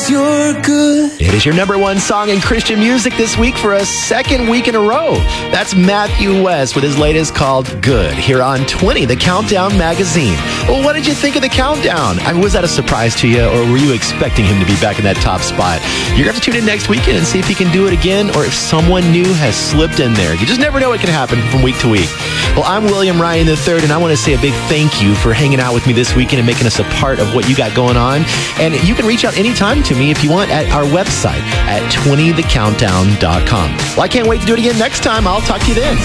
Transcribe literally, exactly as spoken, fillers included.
'cause you're good. It is your number one song in Christian music this week for a second week in a row. That's Matthew West with his latest called Good here on twenty, the Countdown Magazine. Well, what did you think of the countdown? I mean, was that a surprise to you, or were you expecting him to be back in that top spot? You're going to have to tune in next weekend and see if he can do it again, or if someone new has slipped in there. You just never know what can happen from week to week. Well, I'm William Ryan the third, and I want to say a big thank you for hanging out with me this weekend and making us a part of what you got going on. And you can reach out anytime to me if you want at our website at twenty the countdown dot com. Well, I can't wait to do it again next time. I'll talk to you then.